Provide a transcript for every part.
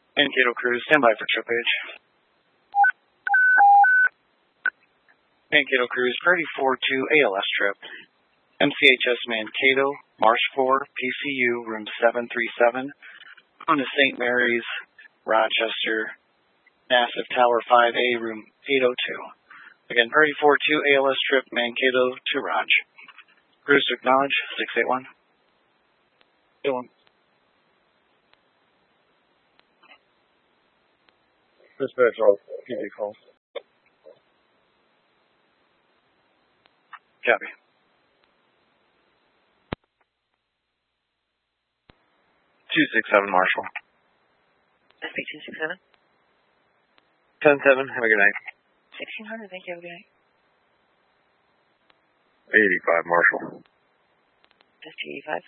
Mankato Cruise, stand by for trippage. Mankato Cruise, Priority 4-2 ALS trip. MCHS Mankato, March 4, PCU, room 737, on to St. Mary's, Rochester, Massive Tower 5A, room 802. Again, Priority 4-2 ALS trip, Mankato to Raj. Cruise to acknowledge, 681. Dylan. Dispatch, I'll give you a call. Copy. 267 Marshall. SP 267. 10-7, have a good night. 1600, thank you, have a good night. 85 Marshall. SP 85.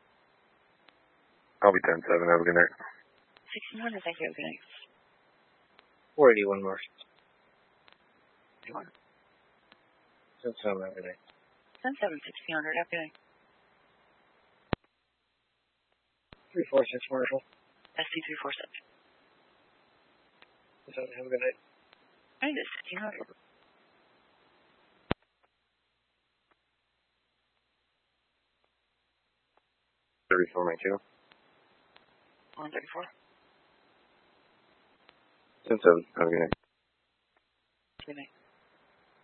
I'll be 10-7, have a good night. 1600, thank you, have a good night. 481 Marshall. 81. 10-7, have a good night. 10-7, 1600, have a good night. 346 Marshall. SP 347. Have a good night. Alright, it's 1600. 3492. 134. 10-7, have a good night. Good night.